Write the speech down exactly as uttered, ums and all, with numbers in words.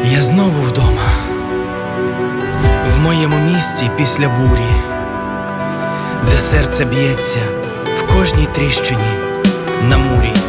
Я знову вдома, в моєму місті після бурі, де серце б'ється в кожній тріщині на мурі.